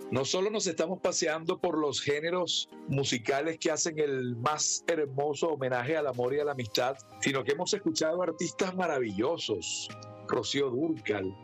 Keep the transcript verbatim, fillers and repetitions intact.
No solo nos estamos paseando por los géneros musicales que hacen el más hermoso homenaje al amor y a la amistad, sino que hemos escuchado artistas maravillosos. Rocío Dúrcal,